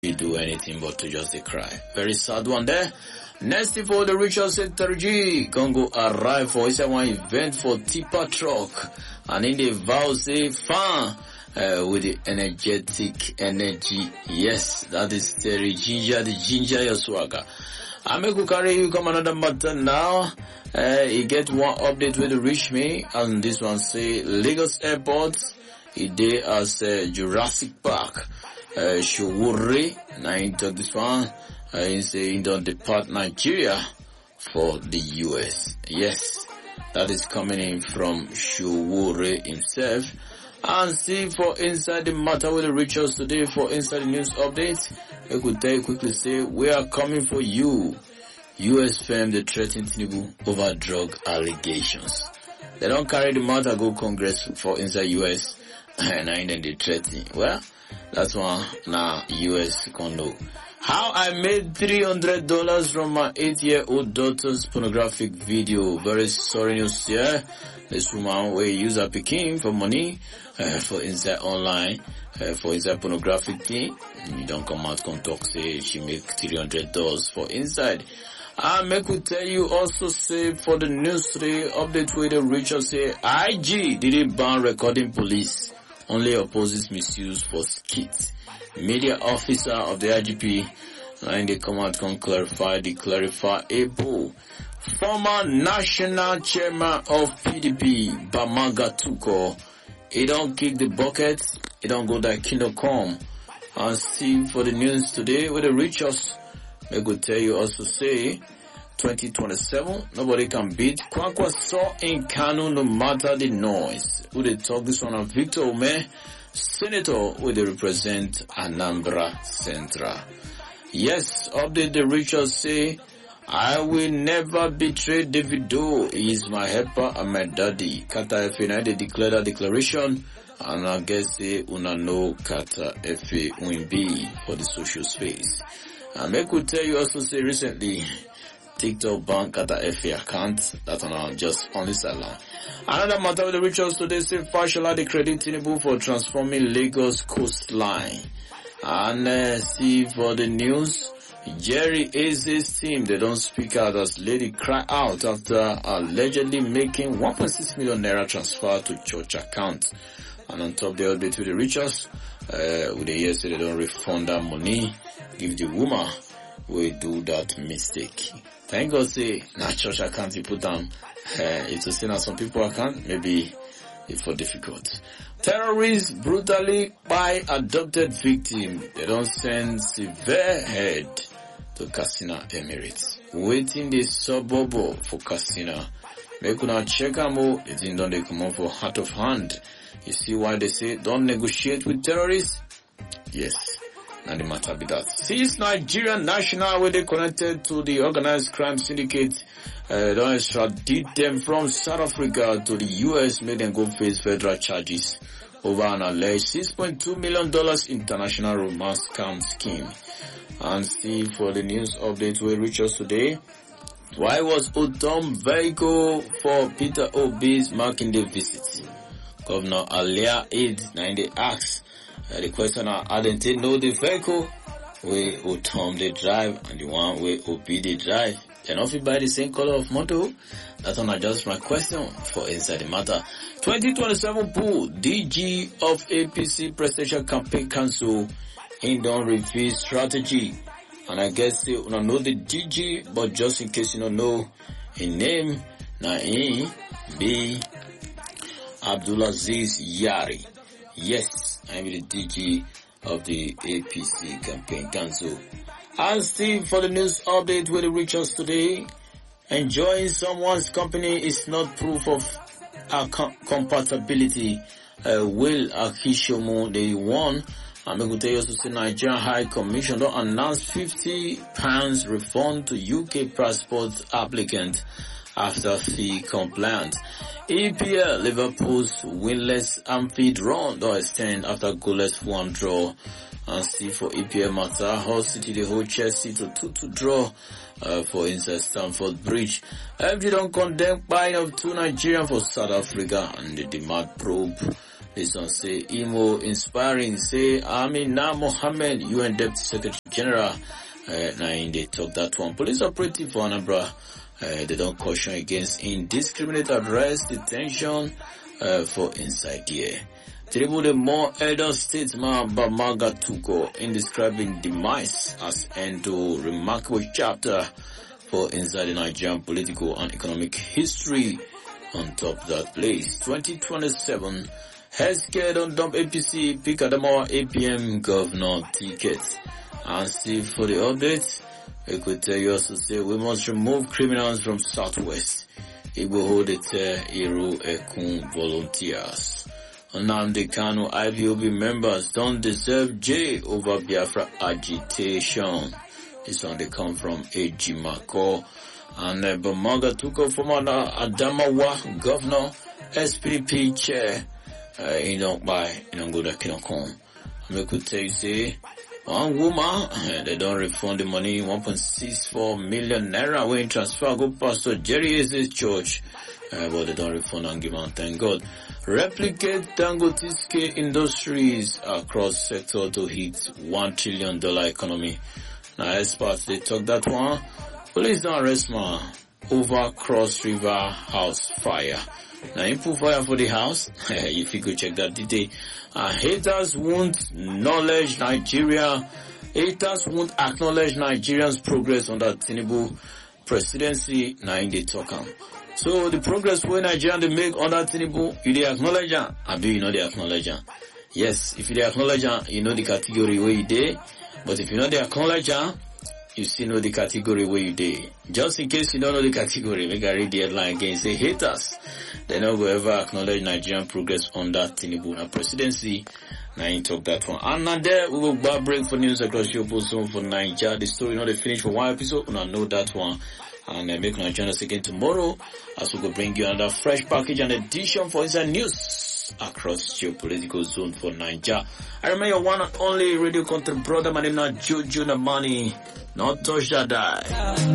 do anything but to just cry. Very sad one there. Next for the Richard G, Congo arrive for one event for tipper truck, and in the vow say fan with the energetic energy. Yes, that is the ginger your swagger. I make you carry you come another matter now. You get one update with reach me, and this one say Lagos Airport. It day as Jurassic Park. Showore, now into this one. He say he don't depart Nigeria for the US. Yes, that is coming in from Showore himself. And see for inside the matter with the rituals today for inside the news updates. I could tell you quickly say we are coming for you. US firm they threaten Tinubu over drug allegations. They don't carry the matter go Congress for inside US and then they threaten. Well, that's one now US can know. How I made $300 from my 8-year-old daughter's pornographic video. Very sorry news here. This woman will use her Peking for money for inside online, for inside pornographic thing. You don't come out come talk say she make $300 for inside. And make we tell you also say for the news today update with the Richard say IG didn't ban recording police. Only opposes misuse for skits. Media officer of the IGP and the command can clarify the clarifiable. Former national chairman of PDP, Bamaga Tuko, he don't kick the bucket, he don't go that kingdom come. And see for the news today with the Richards, they could tell you also say 2027, nobody can beat Kwankwa saw in Kano no matter the noise. Who they talk this one on Victor Ome, Senator will they represent Anambra Central. Yes, update the Richards say, I will never betray Davido. He is my helper and my daddy. Kata Efe, they declare that declaration. And I guess say, una know Kata Efe Wimbi for the social space. And I could tell you also say recently, TikTok bank Kata Efe account that are just on the sideline. Another matter with the Richards today say Fashola the credit Tinubu for transforming Lagos coastline. And see for the news, Jerry Aze's team, they don't speak out as lady cry out after allegedly making 1.6 million naira transfer to church account. And on top the update with the Richards, with the years they don't refund that money, give the woman we do that mistake. Thank God say, na church account you put down. If to say na some people account, maybe it's for difficult. Terrorists brutally by adopted victim. They don't send severe head to Katsina Emirates. Waiting the suburb for Katsina. Make una check am o. It didn't they come on for heart of hand. You see why they say don't negotiate with terrorists? Yes. And the matter be that. Since Nigerian national where they connected to the organized crime syndicate, don't extradite them from South Africa to the US, made them go face federal charges over an alleged $6.2 million international romance scam scheme. And see for the news update will reach us today. Why was Otom vehicle for Peter Obi's Makinde visit? Governor Alia Aid 90 asks. The question I didn't know the vehicle where Otom they drive and the one where Obi they drive. They not fit buy the same color of motor. That's not just my question for inside the matter. 2027 pool DG of APC Presidential Campaign Council in don't reveal strategy. And I guess you don't know the DG, but just in case you don't know his name, now he be Abdulaziz Yari. Yes, I'm the DG of the APC Campaign Council. And still for the news update with the Richards today, enjoying someone's company is not proof of compatibility. Will Akishomo, they won. I'm going to tell you also say Nigerian High Commission don't announce £50 refund to UK passport applicant after fee compliance. EPL Liverpool's winless Anfield run don't extend after goalless 1 draw. And see for EPL matter, Hull City they hold Chelsea to 2-2 draw for inside Stamford Bridge. FG don't condemn buying of 2 Nigerians for South Africa and the demand probe This one say, Imo inspiring, say, Amina Mohammed, UN Deputy Secretary General. Now in they talk that one. Police operative for Anambra, they don't caution against indiscriminate arrest, detention, for inside here. Tribu the more elder statesman Bamaga Tuko in describing demise as end to remarkable chapter for inside the Nigerian political and economic history. On top of that place, 2027, healthcare don't dump APC, pick Adamawa APM governor tickets. And see for the updates, we could tell you also say we must remove criminals from Southwest. It will hold it Iru Ekun volunteers. Nnamdi Kanu IPOB members don't deserve jail over Biafra agitation. This one they come from Ejimako. And Bamaga Tuko from Adamawa governor, SPDP chair, in Ngoda Kinokon. I could tell you say, one woman, they don't refund the money, 1.64 million naira when transfer go Pastor Jerry Eze's church, but they don't refund and give and thank God. Replicate Dangote industries across sector to hit $1 trillion economy. Now experts, they talk that one. Police don't arrest man over Cross River house fire. Now you put fire for the house, if you could check that detail. Haters won't acknowledge Nigeria. Haters won't acknowledge Nigerians' progress under Tinubu presidency. Now in the talk. So the progress where Nigeria they make under Tinubu, you they acknowledge her, and do you know they acknowledge her? Yes, if you they acknowledge her, you know the category where you dey. But if you know they acknowledge her, you still know the category where you dey. Just in case you don't know the category, make I read the headline again. Say haters, they not go ever acknowledge Nigerian progress under Tinubu presidency. Now you talk that one. And now there we will go break for news across your zone for Nigeria. The story not finished for one episode. And I know that one. And make us join us again tomorrow as we will bring you another fresh package and edition for inside news across your political zone for Nigeria. I remember your one and only radio content brother. My name is Jojo Namani. Not touch that die.